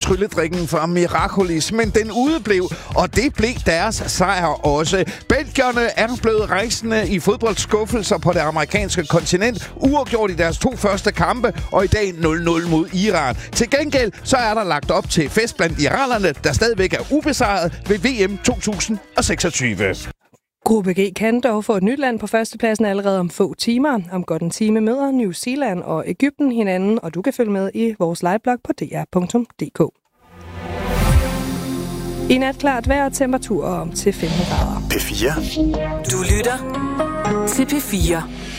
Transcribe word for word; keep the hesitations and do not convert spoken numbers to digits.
trylledrikken fra Miraculis, men den udeblev, og det blev deres sejr også. Belgierne er blevet rejsende i fodboldskuffelser på det amerikanske kontinent, uafgjort i deres to første kampe, og i dag nul nul mod Iran. Til gengæld så er der lagt op til fest blandt iranerne, der stadigvæk er ubesejret ved V M to tusind seksogtyve. Gruppe G kan dog få et nyt land på førstepladsen allerede om få timer. Om godt en time møder New Zealand og Egypten hinanden, og du kan følge med i vores liveblog på d r punktum d k. I nat klart vejr og temperaturer om til femten grader. P fire. Du lytter til P fire.